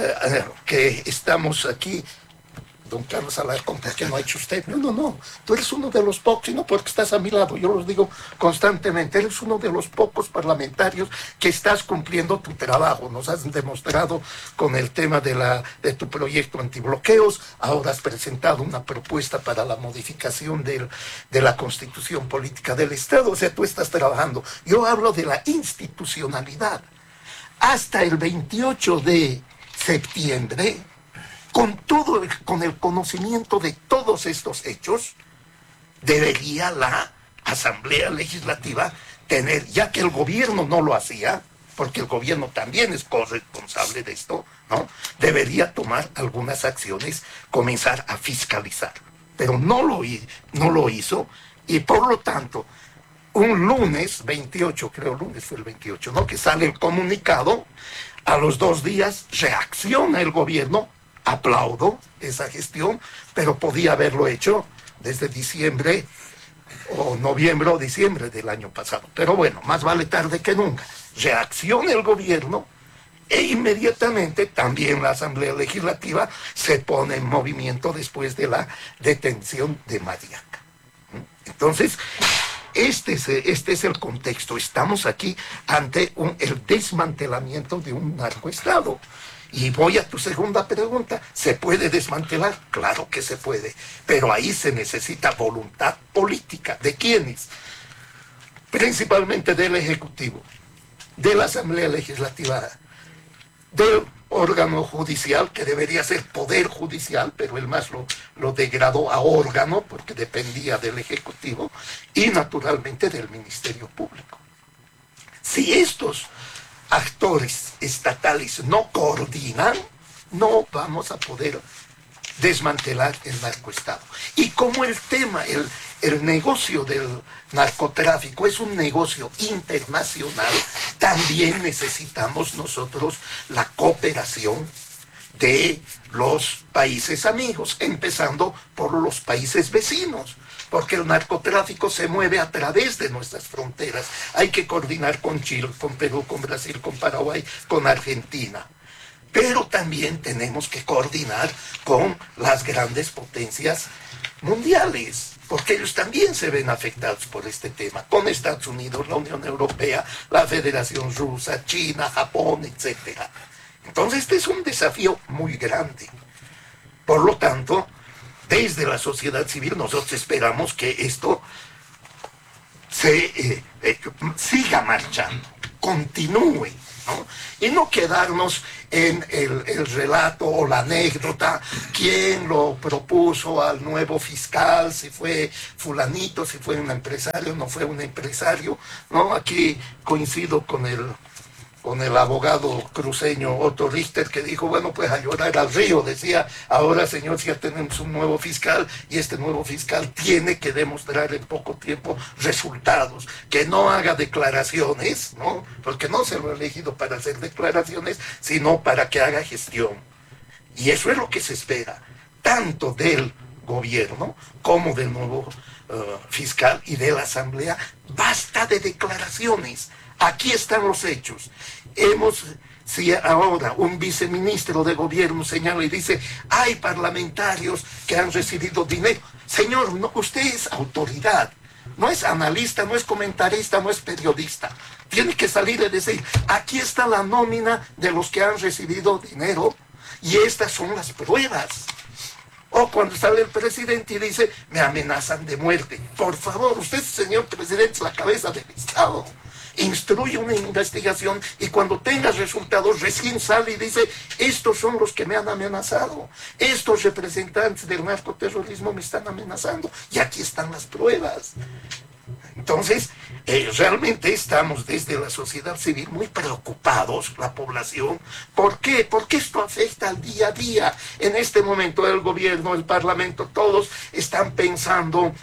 que estamos aquí, don Carlos Alarcón, que no ha hecho usted. No. Tú eres uno de los pocos, y no porque estás a mi lado, yo los digo constantemente, eres uno de los pocos parlamentarios que estás cumpliendo tu trabajo. Nos has demostrado con el tema de tu proyecto antibloqueos. Ahora has presentado una propuesta para la modificación de la Constitución Política del Estado. O sea, tú estás trabajando. Yo hablo de la institucionalidad. Hasta el 28 de septiembre, con el conocimiento de todos estos hechos, debería la Asamblea Legislativa tener, ya que el gobierno no lo hacía, porque el gobierno también es corresponsable de esto, ¿no? Debería tomar algunas acciones, comenzar a fiscalizar. Pero no lo hizo, y por lo tanto, un lunes 28, creo lunes fue el 28, ¿no? Que sale el comunicado, a los 2 días reacciona el gobierno. Aplaudo esa gestión, pero podía haberlo hecho desde diciembre o noviembre o diciembre del año pasado. Pero bueno, más vale tarde que nunca. Reacciona el gobierno e inmediatamente también la Asamblea Legislativa se pone en movimiento después de la detención de Mariaca. Entonces, este es el contexto. Estamos aquí ante el desmantelamiento de un narcoestado. Y voy a tu segunda pregunta. ¿Se puede desmantelar? Claro que se puede. Pero ahí se necesita voluntad política. ¿De quiénes? Principalmente del Ejecutivo, de la Asamblea Legislativa, del órgano judicial, que debería ser poder judicial, pero el MAS lo degradó a órgano porque dependía del Ejecutivo, y naturalmente del Ministerio Público. Si estos actores estatales no coordinan, no vamos a poder desmantelar el narcoestado. Y como el tema, el negocio del narcotráfico es un negocio internacional, también necesitamos nosotros la cooperación de los países amigos, empezando por los países vecinos, porque el narcotráfico se mueve a través de nuestras fronteras. Hay que coordinar con Chile, con Perú, con Brasil, con Paraguay, con Argentina. Pero también tenemos que coordinar con las grandes potencias mundiales, porque ellos también se ven afectados por este tema, con Estados Unidos, la Unión Europea, la Federación Rusa, China, Japón, etc. Entonces este es un desafío muy grande. Por lo tanto, desde la sociedad civil nosotros esperamos que esto siga marchando, continúe, ¿no? Y no quedarnos en el relato o la anécdota, quién lo propuso al nuevo fiscal, si fue fulanito, si fue un empresario, no fue un empresario, ¿no? Aquí coincido con el abogado cruceño Otto Richter, que dijo, bueno, pues a llorar al río, decía, ahora señor, ya tenemos un nuevo fiscal, y este nuevo fiscal tiene que demostrar en poco tiempo resultados, que no haga declaraciones, ¿no? Porque no se lo ha elegido para hacer declaraciones, sino para que haga gestión. Y eso es lo que se espera, tanto del gobierno como del nuevo fiscal y de la asamblea. Basta de declaraciones. Aquí están los hechos. Si ahora un viceministro de gobierno señala y dice, hay parlamentarios que han recibido dinero. Señor, no, usted es autoridad, no es analista, no es comentarista, no es periodista. Tiene que salir y decir, aquí está la nómina de los que han recibido dinero y estas son las pruebas. O cuando sale el presidente y dice, me amenazan de muerte. Por favor, usted, señor presidente, es la cabeza del Estado. Instruye una investigación y cuando tenga resultados recién sale y dice, estos son los que me han amenazado, estos representantes del narcoterrorismo me están amenazando y aquí están las pruebas. Entonces, realmente estamos desde la sociedad civil muy preocupados, la población. ¿Por qué? Porque esto afecta al día a día. En este momento el gobierno, el parlamento, todos están pensando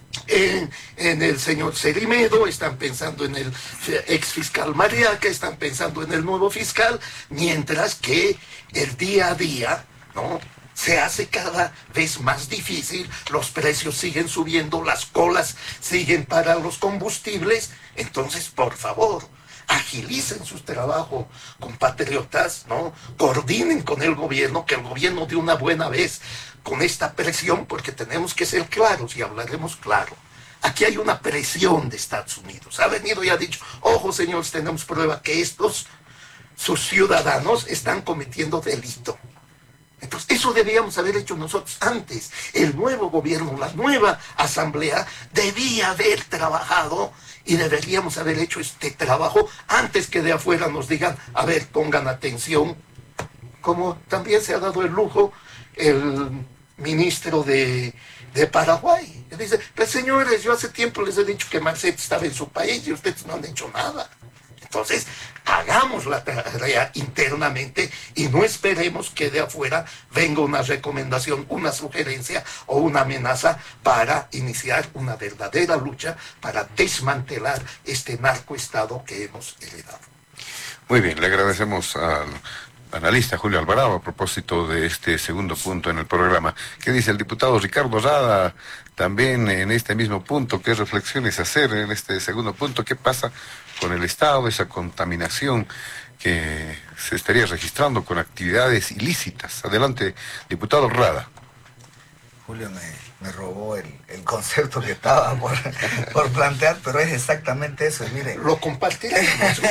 en el señor Cerimedo, están pensando en el ex fiscal Mariaca, están pensando en el nuevo fiscal, mientras que el día a día, ¿no?, se hace cada vez más difícil, los precios siguen subiendo, las colas siguen para los combustibles. Entonces, por favor, agilicen su trabajo, compatriotas, ¿no? Coordinen con el gobierno, que el gobierno de una buena vez con esta presión, porque tenemos que ser claros y hablaremos claro. Aquí hay una presión de Estados Unidos. Ha venido y ha dicho, ojo señores, tenemos prueba que sus ciudadanos están cometiendo delito. Entonces, eso debíamos haber hecho nosotros antes. El nuevo gobierno, la nueva asamblea, debía haber trabajado y deberíamos haber hecho este trabajo antes que de afuera nos digan, a ver, pongan atención. Como también se ha dado el lujo el ministro de Paraguay. Dice, pues señores, yo hace tiempo les he dicho que Marcet estaba en su país y ustedes no han hecho nada. Entonces, hagamos la tarea internamente y no esperemos que de afuera venga una recomendación, una sugerencia o una amenaza para iniciar una verdadera lucha para desmantelar este narcoestado que hemos heredado. Muy bien, le agradecemos al analista Julio Alvarado a propósito de este segundo punto en el programa. ¿Qué dice el diputado Ricardo Rada también en este mismo punto? ¿Qué reflexiones hacer en este segundo punto? ¿Qué pasa con el Estado, esa contaminación que se estaría registrando con actividades ilícitas? Adelante, diputado Rada. Julio me robó el concepto que estaba por plantear, pero es exactamente eso. Mire, lo compartiremos.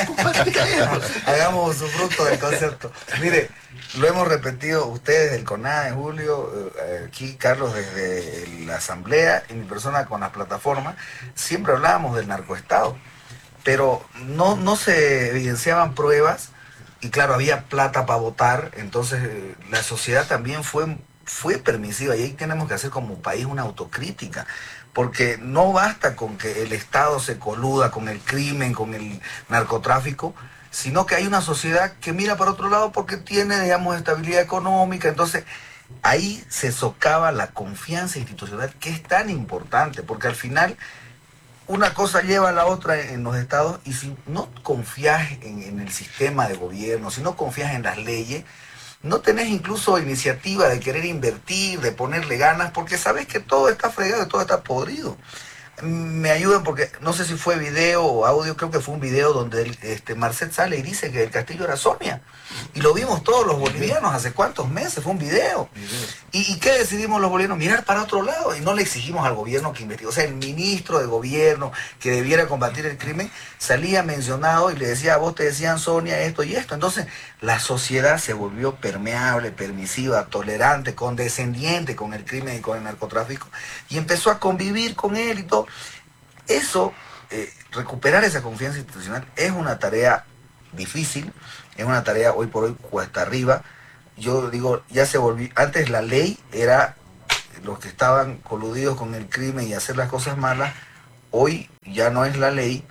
Hagamos usufructo del concepto. Mire, lo hemos repetido ustedes del CONADE, Julio, aquí Carlos desde la Asamblea y mi persona con las plataformas, siempre hablábamos del narcoestado, pero no se evidenciaban pruebas y claro, había plata para votar, entonces la sociedad también fue permisiva y ahí tenemos que hacer como país una autocrítica, porque no basta con que el Estado se coluda con el crimen, con el narcotráfico, sino que hay una sociedad que mira para otro lado porque tiene, digamos, estabilidad económica. Entonces ahí se socava la confianza institucional, que es tan importante, porque al final una cosa lleva a la otra en los estados, y si no confías en el sistema de gobierno, si no confías en las leyes, no tenés incluso iniciativa de querer invertir, de ponerle ganas, porque sabes que todo está fregado, todo está podrido. me ayuden porque no sé si fue video o audio, creo que fue un video donde Marcet sale y dice que el castillo era Sonia. Y lo vimos todos los bolivianos hace cuántos meses, fue un video. ¿Y qué decidimos los bolivianos? Mirar para otro lado y no le exigimos al gobierno que investigue. O sea, el ministro de gobierno que debiera combatir el crimen salía mencionado y le decía, a vos te decían Sonia esto y esto. Entonces la sociedad se volvió permeable, permisiva, tolerante, condescendiente con el crimen y con el narcotráfico y empezó a convivir con él y todo. Eso, recuperar esa confianza institucional es una tarea difícil, es una tarea hoy por hoy cuesta arriba. Yo digo, ya se volvió, antes la ley era los que estaban coludidos con el crimen y hacer las cosas malas, hoy ya no es la ley,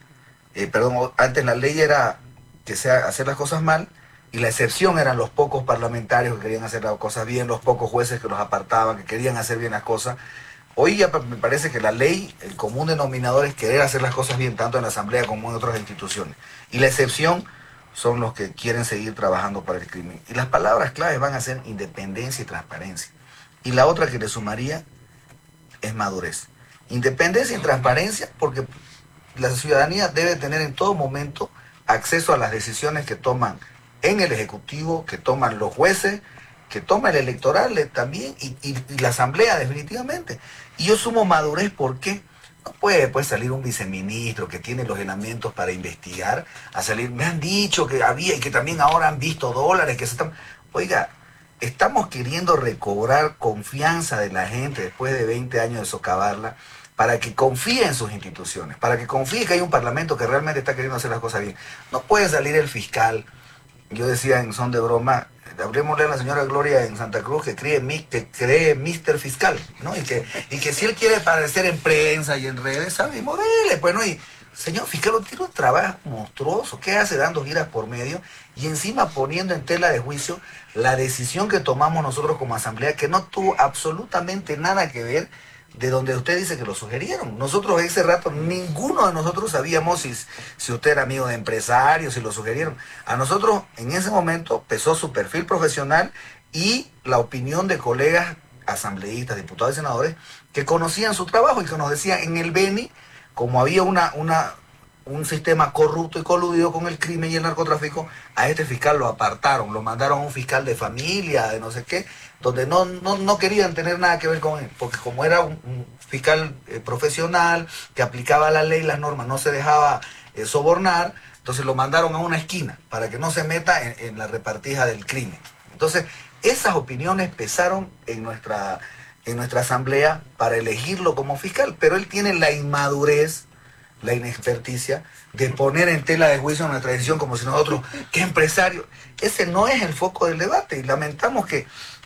antes la ley era que sea hacer las cosas mal y la excepción eran los pocos parlamentarios que querían hacer las cosas bien, los pocos jueces que los apartaban, que querían hacer bien las cosas. Hoy ya me parece que la ley, el común denominador es querer hacer las cosas bien, tanto en la Asamblea como en otras instituciones. Y la excepción son los que quieren seguir trabajando para el crimen. Y las palabras claves van a ser independencia y transparencia. Y la otra que le sumaría es madurez. Independencia y transparencia porque la ciudadanía debe tener en todo momento acceso a las decisiones que toman en el Ejecutivo, que toman los jueces, que toma el electoral también y la Asamblea definitivamente. Y yo sumo madurez porque no puede salir un viceministro que tiene los elementos para investigar, a salir, me han dicho que había y que también ahora han visto dólares que se están... Oiga, estamos queriendo recobrar confianza de la gente después de 20 años de socavarla, para que confíe en sus instituciones, para que confíe que hay un parlamento que realmente está queriendo hacer las cosas bien. No puede salir el fiscal, yo decía en son de broma, hablemosle a la señora Gloria en Santa Cruz que cree Mr. Fiscal, ¿no? Y que si él quiere aparecer en prensa y en redes, ¿sabe? Modele, pues, ¿no? Y, señor fiscal, tiene un trabajo monstruoso. ¿Qué hace dando giras por medio? Y encima poniendo en tela de juicio la decisión que tomamos nosotros como asamblea, que no tuvo absolutamente nada que ver de donde usted dice que lo sugerieron. Nosotros ese rato, ninguno de nosotros sabíamos si usted era amigo de empresarios, si lo sugerieron. A nosotros en ese momento pesó su perfil profesional y la opinión de colegas asambleístas, diputados y senadores que conocían su trabajo y que nos decían en el Beni, como había un sistema corrupto y coludido con el crimen y el narcotráfico, a este fiscal lo apartaron, lo mandaron a un fiscal de familia, de no sé qué, donde no querían tener nada que ver con él, porque como era un fiscal profesional, que aplicaba la ley, las normas, no se dejaba sobornar, entonces lo mandaron a una esquina, para que no se meta en la repartija del crimen. Entonces, esas opiniones pesaron en nuestra asamblea para elegirlo como fiscal, pero él tiene la inmadurez, la inexperticia de poner en tela de juicio nuestra decisión como si nosotros, ¿qué empresario? Ese no es el foco del debate y lamentamos que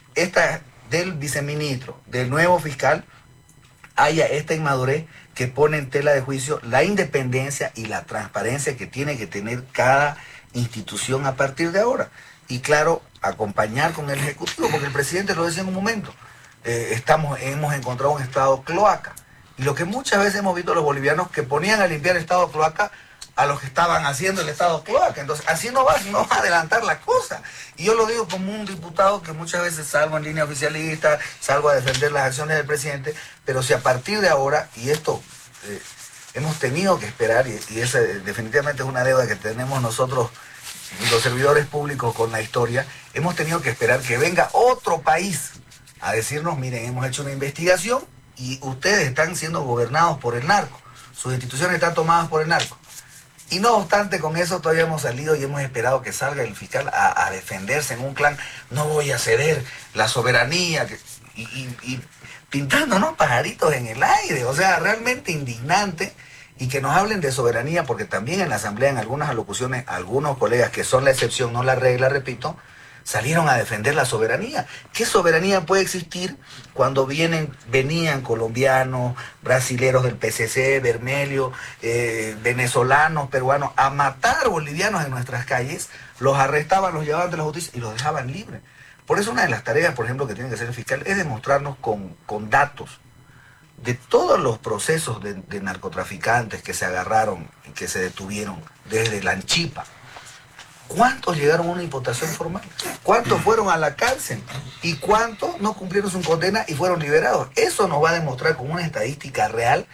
del viceministro, del nuevo fiscal, haya esta inmadurez que pone en tela de juicio la independencia y la transparencia que tiene que tener cada institución a partir de ahora. Y claro, acompañar con el Ejecutivo, porque el presidente lo decía en un momento, hemos encontrado un estado cloaca. Y lo que muchas veces hemos visto los bolivianos que ponían a limpiar el estado cloaca a los que estaban haciendo el estado cloaca. Entonces, así no va a adelantar la cosa. Y yo lo digo como un diputado que muchas veces salgo en línea oficialista, salgo a defender las acciones del presidente, pero si a partir de ahora, y esto hemos tenido que esperar, y esa definitivamente es una deuda que tenemos nosotros, los servidores públicos con la historia, hemos tenido que esperar que venga otro país a decirnos, miren, hemos hecho una investigación y ustedes están siendo gobernados por el narco, sus instituciones están tomadas por el narco. Y no obstante, con eso todavía hemos salido y hemos esperado que salga el fiscal a defenderse en un clan, no voy a ceder la soberanía, y pintándonos pajaritos en el aire, o sea, realmente indignante, y que nos hablen de soberanía, porque también en la asamblea, en algunas alocuciones, algunos colegas que son la excepción, no la regla, repito, salieron a defender la soberanía. ¿Qué soberanía puede existir cuando venían colombianos, brasileros del PCC, Vermelho, venezolanos, peruanos, a matar bolivianos en nuestras calles, los arrestaban, los llevaban ante la justicia y los dejaban libres? Por eso una de las tareas, por ejemplo, que tiene que hacer el fiscal es demostrarnos con datos de todos los procesos de narcotraficantes que se agarraron y que se detuvieron desde la Anchipa. ¿Cuántos llegaron a una imputación formal? ¿Cuántos fueron a la cárcel? ¿Y cuántos no cumplieron su condena y fueron liberados? Eso nos va a demostrar con una estadística real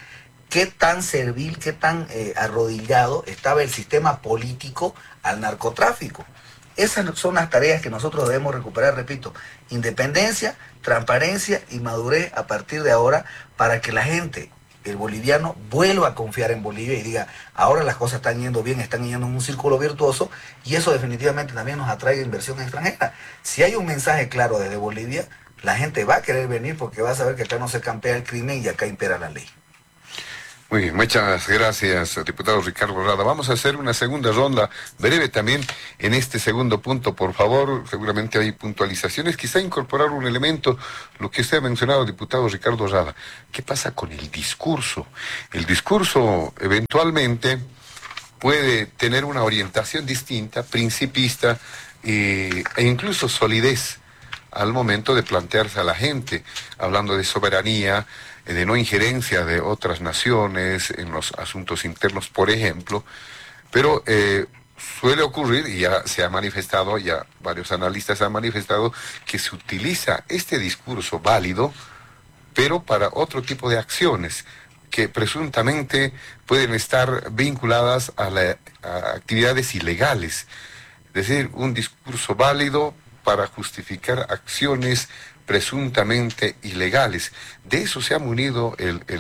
qué tan servil, qué tan arrodillado estaba el sistema político al narcotráfico. Esas son las tareas que nosotros debemos recuperar, repito, independencia, transparencia y madurez a partir de ahora para que la gente, el boliviano, vuelva a confiar en Bolivia y diga, ahora las cosas están yendo bien, están yendo en un círculo virtuoso y eso definitivamente también nos atrae inversión extranjera. Si hay un mensaje claro desde Bolivia, la gente va a querer venir porque va a saber que acá no se campea el crimen y acá impera la ley. Muy bien, muchas gracias, diputado Ricardo Rada. Vamos a hacer una segunda ronda breve también en este segundo punto, por favor. Seguramente hay puntualizaciones. Quizá incorporar un elemento, lo que usted ha mencionado, diputado Ricardo Rada. ¿Qué pasa con el discurso? El discurso eventualmente puede tener una orientación distinta, principista e incluso solidez al momento de plantearse a la gente, hablando de soberanía, de no injerencia de otras naciones en los asuntos internos, por ejemplo, pero suele ocurrir, y ya se ha manifestado, ya varios analistas han manifestado, que se utiliza este discurso válido, pero para otro tipo de acciones que presuntamente pueden estar vinculadas a actividades ilegales. Es decir, un discurso válido para justificar acciones presuntamente ilegales. De eso se ha munido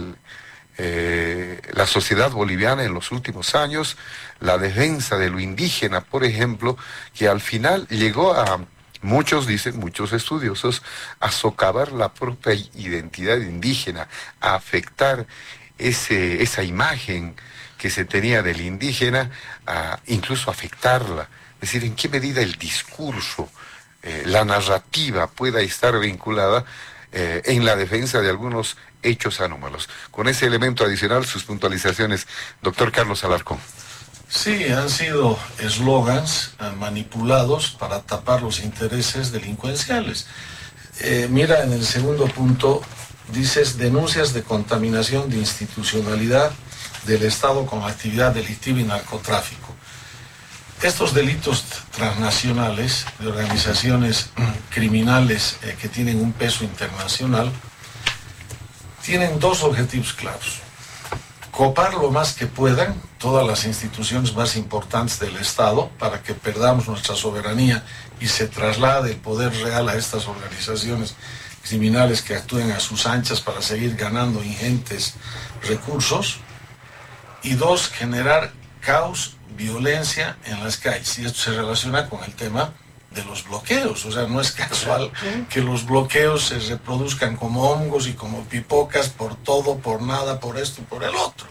la sociedad boliviana en los últimos años, la defensa de lo indígena, por ejemplo, que al final llegó a, muchos dicen, muchos estudiosos, a socavar la propia identidad indígena, a afectar esa imagen que se tenía del indígena, a incluso afectarla. Es decir, en qué medida el discurso, la narrativa pueda estar vinculada en la defensa de algunos hechos anómalos. Con ese elemento adicional, sus puntualizaciones, doctor Carlos Alarcón. Sí, han sido eslogans manipulados para tapar los intereses delincuenciales. Mira, en el segundo punto, dices denuncias de contaminación de institucionalidad del Estado con actividad delictiva y narcotráfico. Estos delitos transnacionales de organizaciones criminales que tienen un peso internacional tienen dos objetivos claros. Copar lo más que puedan todas las instituciones más importantes del Estado para que perdamos nuestra soberanía y se traslade el poder real a estas organizaciones criminales que actúen a sus anchas para seguir ganando ingentes recursos. Y dos, generar caos, violencia en las calles, y esto se relaciona con el tema de los bloqueos. O sea, no es casual que los bloqueos se reproduzcan como hongos y como pipocas por todo, por nada, por esto y por el otro.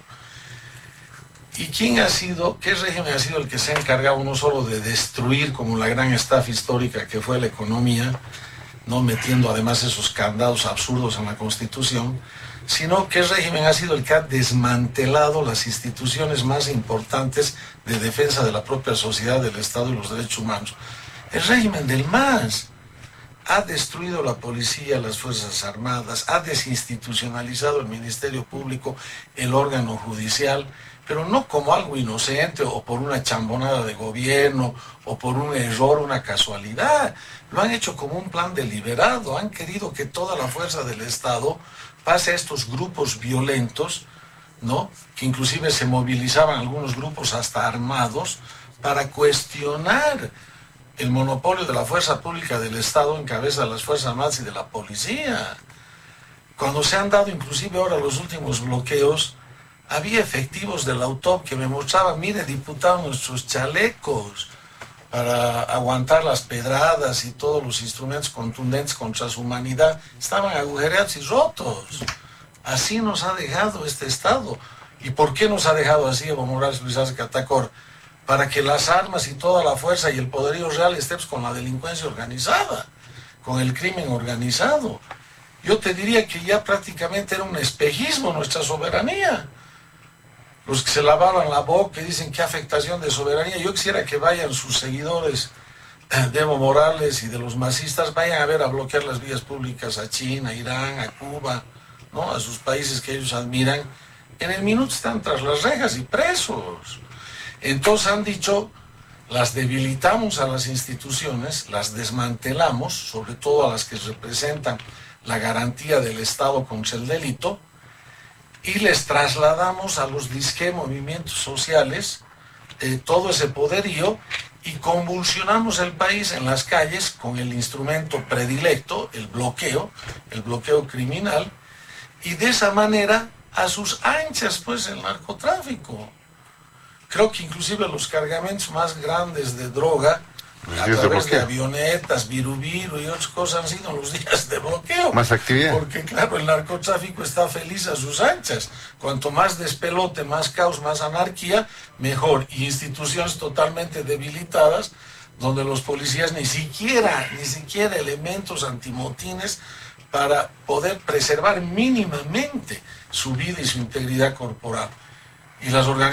¿Y quién ha sido, qué régimen ha sido el que se ha encargado no solo de destruir como la gran estafa histórica que fue la economía, no metiendo además esos candados absurdos en la Constitución, sino qué régimen ha sido el que ha desmantelado las instituciones más importantes de defensa de la propia sociedad, del Estado y los derechos humanos? El régimen del MAS ha destruido la policía, las Fuerzas Armadas, ha desinstitucionalizado el Ministerio Público, el órgano judicial, pero no como algo inocente o por una chambonada de gobierno o por un error, una casualidad. Lo han hecho como un plan deliberado, han querido que toda la fuerza del Estado pase a estos grupos violentos, ¿no? Que inclusive se movilizaban algunos grupos hasta armados para cuestionar el monopolio de la fuerza pública del Estado en cabeza de las Fuerzas Armadas y de la policía. Cuando se han dado inclusive ahora los últimos bloqueos, había efectivos de la UTOP que me mostraban, mire, diputado, nuestros chalecos para aguantar las pedradas y todos los instrumentos contundentes contra su humanidad estaban agujereados y rotos. Así nos ha dejado este Estado. ¿Y por qué nos ha dejado así Evo Morales, Luis Arce Catacor? Para que las armas y toda la fuerza y el poderío real estén con la delincuencia organizada, con el crimen organizado. Yo te diría que ya prácticamente era un espejismo nuestra soberanía. Los que se lavaban la boca y dicen qué afectación de soberanía. Yo quisiera que vayan sus seguidores de Evo Morales y de los masistas, vayan a ver a bloquear las vías públicas a China, a Irán, a Cuba, ¿no? A sus países que ellos admiran. En el minuto están tras las rejas y presos. Entonces han dicho, las debilitamos a las instituciones, las desmantelamos, sobre todo a las que representan la garantía del Estado contra el delito, y les trasladamos a los disque movimientos sociales todo ese poderío y convulsionamos el país en las calles con el instrumento predilecto, el bloqueo criminal, y de esa manera a sus anchas pues el narcotráfico. Creo que inclusive los cargamentos más grandes de droga a través de avionetas, virubiru y otras cosas han sido los días de bloqueo. Más actividad. Porque claro, el narcotráfico está feliz a sus anchas. Cuanto más despelote, más caos, más anarquía, mejor. Y instituciones totalmente debilitadas, donde los policías ni siquiera elementos antimotines para poder preservar mínimamente su vida y su integridad corporal. Y las organizaciones